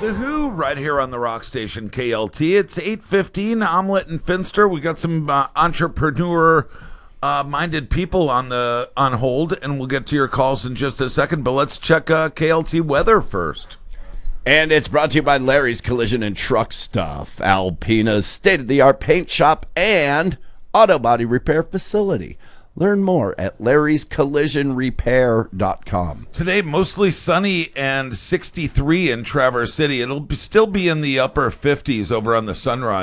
The Who right here on the rock station KLT. It's 8:15. Omelette and Finster. We got some entrepreneur minded people on hold, and we'll get to your calls in just a second. But let's check KLT weather first. And it's brought to you by Larry's Collision and Truck Stuff, Alpina's state-of-the-art paint shop and auto body repair facility. Learn more at larryscollisionrepair.com. Today, mostly sunny and 63 in Traverse City. It'll still be in the upper 50s over on the Sunrise.